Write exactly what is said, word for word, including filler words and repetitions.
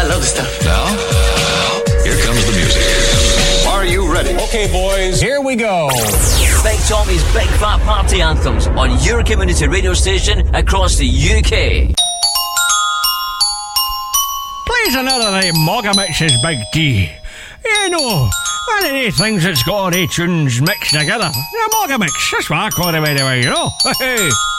I love this stuff. Now, here comes the music. Are you ready? Okay, boys, here we go. Big Tommy's Big Fat Party Anthems on your community radio station across the U K. Please another name, Mogamix's Big T. You know, one of these things that's got all the tunes mixed together. Yeah, Mogamix, that's what I call it, by the way, you know. Hey.